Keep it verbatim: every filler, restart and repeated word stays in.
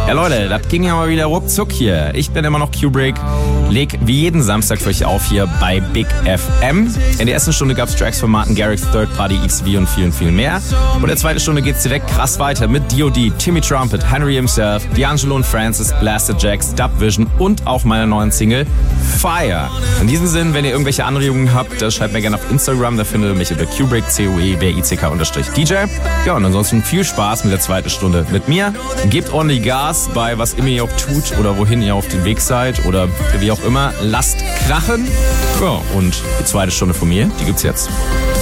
Ja Leute, das ging ja mal wieder ruckzuck hier. Ich bin immer noch Kubrick, leg wie jeden Samstag für euch auf hier bei Big F M. In der ersten Stunde gab's Tracks von Martin Garrix, Third Party, X V und viel und viel mehr. Und in der zweiten Stunde geht's direkt krass weiter mit D O D, Timmy Trumpet, Henry himself, D'Angelo und Francis, Blasted Jacks, Dubvision und auch meiner neuen Single Fire. In diesem Sinn, wenn ihr irgendwelche Anregungen habt, schreibt mir gerne auf Instagram, da findet ihr mich unter Kubrick, C O E B I C K unterstrich D J. Ja, und ansonsten viel Spaß mit der zweiten Stunde mit mir. Gebt ordentlich Gas bei was immer ihr auch tut oder wohin ihr auf dem Weg seid oder wie auch immer. Lasst krachen. Ja, und die zweite Stunde von mir, die gibt's jetzt.